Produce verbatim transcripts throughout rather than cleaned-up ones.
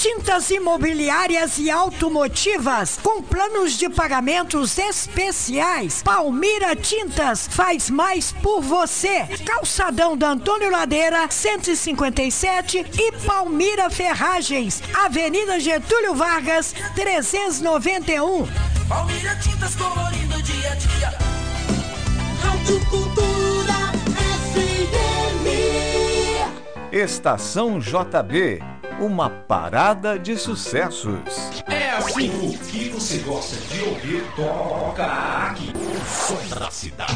Tintas imobiliárias e automotivas com planos de pagamentos especiais. Palmira Tintas faz mais por você. Calçadão da Antônio Ladeira, cento e cinquenta e sete e Palmira Ferragens, Avenida Getúlio Vargas, trezentos e noventa e um. Palmira Tintas colorindo o dia a dia. Rádio Cultura F M. Estação J B, uma parada de sucessos. É assim, o que você gosta de ouvir, toca aqui. O som da cidade.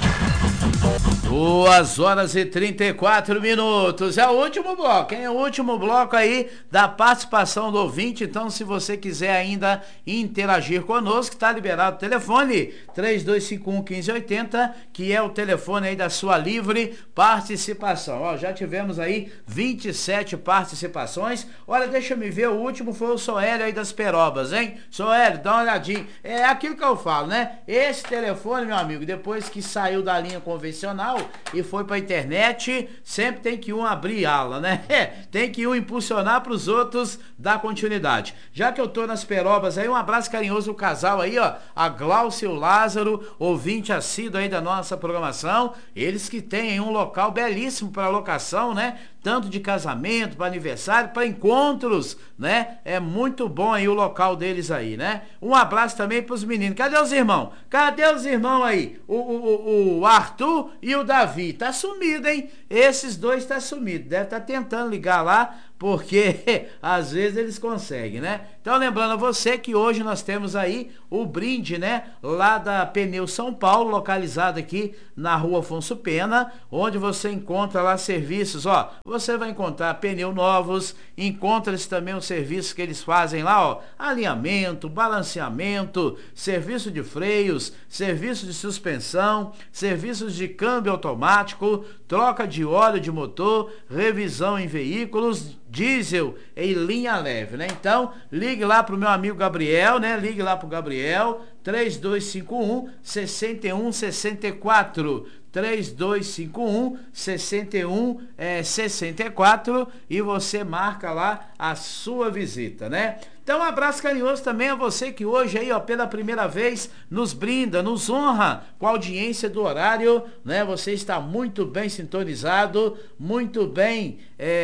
Duas horas e trinta e quatro minutos. É o último bloco, hein? É o último bloco aí da participação do ouvinte. Então, se você quiser ainda interagir conosco, está liberado o telefone três dois cinco um, um cinco oito zero, que é o telefone aí da sua livre participação. Ó, já tivemos aí vinte e sete participações. Olha, deixa eu me ver, o último foi o Soélio aí das Perobas, hein? Soélio, dá uma olhadinha. É aquilo que eu falo, né? Esse telefone, meu amigo, depois que saiu da linha convencional e foi pra internet, sempre tem que um abrir ala, né? É, tem que um impulsionar pros outros dar continuidade. Já que eu tô nas Perobas aí, um abraço carinhoso ao casal aí, ó, a Glaucia e o Lázaro, ouvinte assíduo aí da nossa programação, eles que têm um local belíssimo para locação, né? Tanto de casamento, para aniversário, para encontros, né? É muito bom aí o local deles aí, né? Um abraço também pros meninos. Cadê os irmãos? Cadê os irmãos aí? O, o, o Arthur e o Davi. Tá sumido, hein? Esses dois tá sumido. Deve estar tá tentando ligar lá, porque às vezes eles conseguem, né? Então, lembrando a você que hoje nós temos aí o brinde, né? Lá da Pneu São Paulo, localizado aqui na Rua Afonso Pena, onde você encontra lá serviços, ó. Você vai encontrar pneu novos, encontra-se também os serviços que eles fazem lá, ó. Alinhamento, balanceamento, serviço de freios, serviço de suspensão, serviços de câmbio automático, troca de óleo de motor, revisão em veículos, diesel em linha leve, né? Então, ligue lá pro meu amigo Gabriel, né? Ligue lá pro Gabriel, três dois cinco um, seis um seis quatro, três dois cinco um, seis um seis quatro, e você marca lá a sua visita, né? Então, um abraço carinhoso também a você que hoje aí, ó, pela primeira vez nos brinda, nos honra com a audiência do horário, né? Você está muito bem sintonizado, muito bem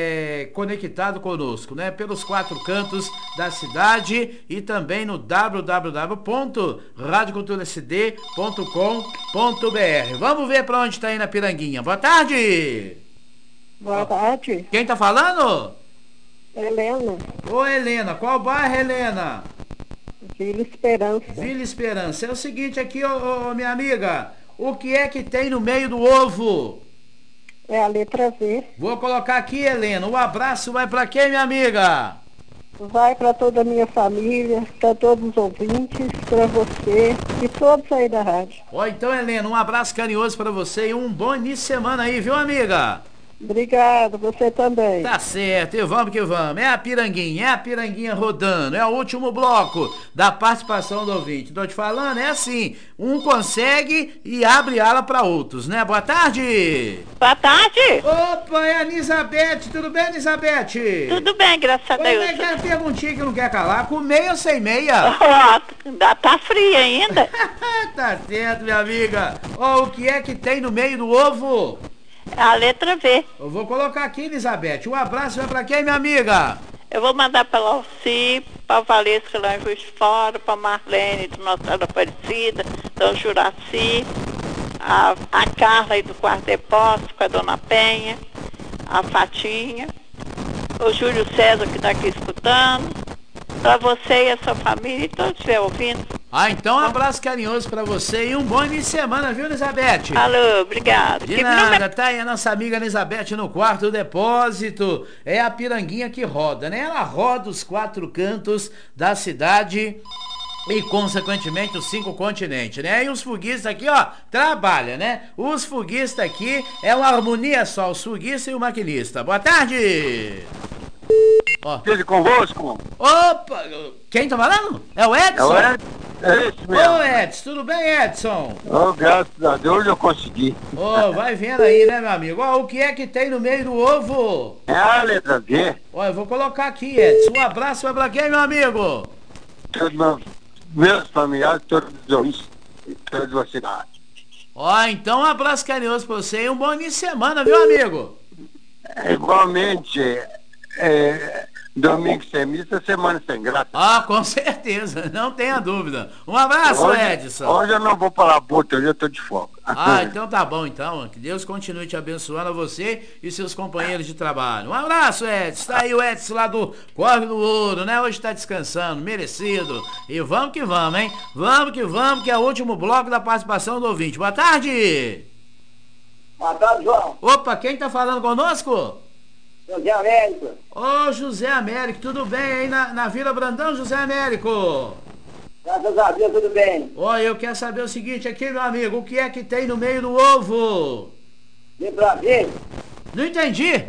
é, conectado conosco, né? Pelos quatro cantos da cidade e também no w w w ponto rádio cultura s d ponto com ponto b r. Vamos ver para onde está aí na Piranguinha. Boa tarde! Boa tarde. Quem tá falando? Helena. Ô Helena, qual bairro, Helena? Vila Esperança. Vila Esperança. É o seguinte aqui, ô, ô, minha amiga, o que é que tem no meio do ovo? É a letra V. Vou colocar aqui, Helena. O abraço vai pra quem, minha amiga? Vai para toda a minha família, para todos os ouvintes, para você e todos aí da rádio. Ó, então, Helena, um abraço carinhoso pra você e um bom início de semana aí, viu, amiga? Obrigado, você também. Tá certo, e vamos que vamos. É a Piranguinha, é a Piranguinha rodando. É o último bloco da participação do ouvinte. Tô te falando, é assim, um consegue e abre ala para outros, né? Boa tarde. Boa tarde. Opa, é a Nisabete. Tudo bem, Nisabete? Tudo bem, graças a Deus. Como é que é a perguntinha que não quer calar? Com meia ou sem meia? Oh, tá fria ainda. Tá certo, minha amiga. Ó, o que é que tem no meio do ovo? A letra V. Eu vou colocar aqui, Elizabeth. Um abraço vai pra quem, minha amiga? Eu vou mandar pra Alci, pra Valesca lá em Juiz de Fora, pra Marlene do Nossa Senhora Aparecida, Dom Juraci, a, a Carla aí do Quarto Depósito, com a Dona Penha, a Fatinha, o Júlio César que tá aqui escutando, pra você e a sua família e todos que estiver ouvindo. Ah, então um abraço carinhoso pra você e um bom início de semana, viu, Elizabeth? Alô, obrigado. De que nada, tá aí a nossa amiga Elizabeth no quarto depósito. É a Piranguinha que roda, né? Ela roda os quatro cantos da cidade e, consequentemente, os cinco continentes, né? E os foguistas aqui, ó, trabalham, né? Os foguistas aqui é uma harmonia só, os foguistas e o maquinista. Boa tarde! Ó. Esteja convosco. Opa! Quem tá falando? É o Edson? É o Edson. É isso mesmo. Ô Edson, tudo bem, Edson? Oh, graças a Deus eu consegui. Ô, oh, vai vendo aí, né, meu amigo? Ó, oh, o que é que tem no meio do ovo? É a letra D. Ó, oh, eu vou colocar aqui, Edson. Um abraço vai pra quem, meu amigo? Todos meus, meus familiares, todos os ouvintes, todos da cidade. Ó, oh, então um abraço carinhoso pra você e um bom início de semana, viu, amigo? É, igualmente, é, domingo sem missa, semana sem graça. Ah, com certeza, não tenha dúvida. Um abraço, hoje, Edson. Hoje eu não vou para a puta, hoje eu tô de folga. Ah, então tá bom, então. Que Deus continue te abençoando a você e seus companheiros de trabalho. Um abraço, Edson. Tá aí o Edson lá do Corre do Ouro, né? Hoje tá descansando, merecido. E vamos que vamos, hein? Vamos que vamos, que é o último bloco da participação do ouvinte. Boa tarde. Boa tarde, João. Opa, quem tá falando conosco? José Américo. Ô, José Américo, tudo bem aí na, na Vila Brandão, José Américo? Graças a Deus, tudo bem. Ó, eu quero saber o seguinte aqui, meu amigo, o que é que tem no meio do ovo? Letra V. Não entendi.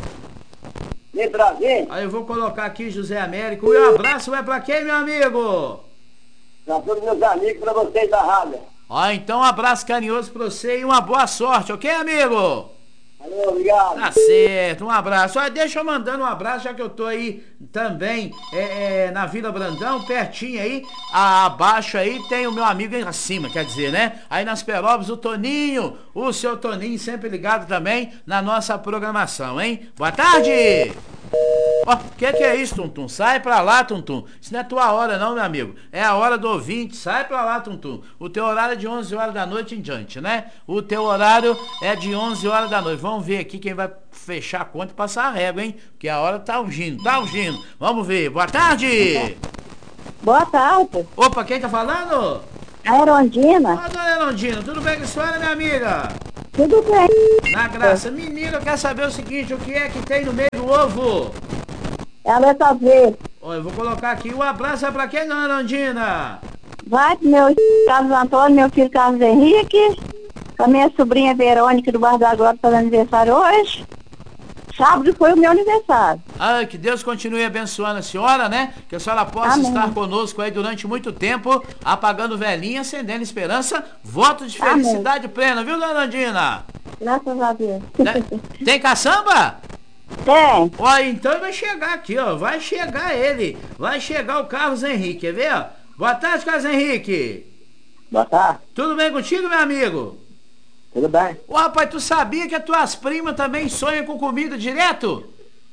Letra V. Aí eu vou colocar aqui, José Américo, e um abraço vai pra quem, meu amigo? Pra todos meus amigos, pra vocês da rádio. Ó, então um abraço carinhoso pra você e uma boa sorte, ok, amigo? Valeu, obrigado. Tá certo, um abraço. Olha, deixa eu mandando um abraço, já que eu tô aí também é, é, na Vila Brandão, pertinho aí, a, abaixo aí tem o meu amigo aí acima, quer dizer, né? Aí nas Perópolis, o Toninho, o seu Toninho sempre ligado também na nossa programação, hein? Boa tarde! Ó, o que que é isso, Tuntum? Sai pra lá, Tuntum. Isso não é tua hora não, meu amigo. É a hora do ouvinte. Sai pra lá, Tuntum. O teu horário é de onze horas da noite em diante, né? O teu horário é de onze horas da noite. Vamos ver aqui quem vai fechar a conta e passar a régua, hein? Porque a hora tá ungindo, tá ungindo. Vamos ver. Boa tarde! Boa tarde. Opa, quem tá falando? A Erondina. Ó, dona Erondina, tudo bem com a senhora, minha amiga? Tudo bem. Na graça. Menina, eu quero saber o seguinte, o que é que tem no meio do ovo? É a letra V. Ó, eu vou colocar aqui, um abraço é pra quem, dona Erondina? Vai pro meu Carlos Antônio, meu filho Carlos Henrique, pra minha sobrinha Verônica do Bar da Glória, tá fazendo aniversário hoje. Sábado foi o meu aniversário. Ah, que Deus continue abençoando a senhora, né? Que a senhora possa Amém. estar conosco aí durante muito tempo, apagando velhinha, acendendo esperança, voto de felicidade Amém. Plena, viu, dona Andina? Graças a Deus. Né? Tem caçamba? Tem. Ó, então vai chegar aqui, ó, vai chegar ele, vai chegar o Carlos Henrique, quer ver, ó? Boa tarde, Carlos Henrique. Boa tarde. Tudo bem contigo, meu amigo? Tudo bem. Ô, rapaz, tu sabia que as tuas primas também sonham com comida direto?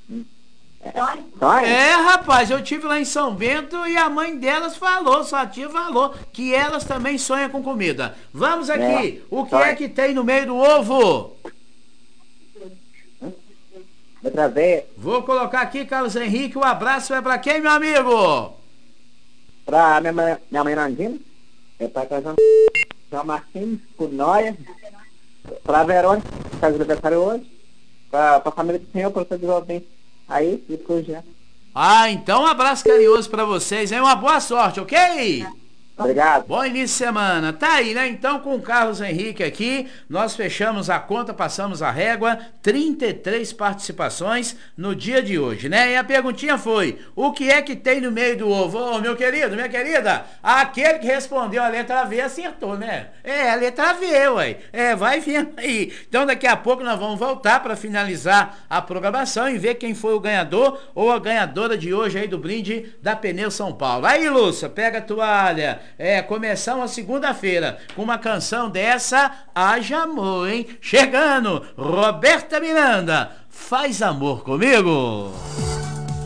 Sonha? É, rapaz, eu tive lá em São Bento e a mãe delas falou, sua tia falou, que elas também sonham com comida. Vamos aqui, é. O que Sonha. É que tem no meio do ovo? Outra vez. Vou colocar aqui, Carlos Henrique, o um abraço é pra quem, meu amigo? Pra minha mãe, minha mãe Nandina, é pra casa João Martins, por Noia, pra Verônica, que faz aniversário hoje, pra, pra família do senhor, pra você desenvolver aí, e por já. Ah, então um abraço carinhoso pra vocês, hein? Uma boa sorte, ok? Obrigado. Bom início de semana. Tá aí, né? Então, com o Carlos Henrique aqui, nós fechamos a conta, passamos a régua, trinta e três participações no dia de hoje, né? E a perguntinha foi, o que é que tem no meio do ovo? Ô, meu querido, minha querida, aquele que respondeu a letra V acertou, né? É, a letra V, ué. É, vai vendo aí. Então, daqui a pouco nós vamos voltar para finalizar a programação e ver quem foi o ganhador ou a ganhadora de hoje aí do brinde da Pneu São Paulo. Aí, Lúcia, pega a toalha. É, começamos a segunda-feira com uma canção dessa, haja amor, hein? Chegando, Roberta Miranda, faz amor comigo.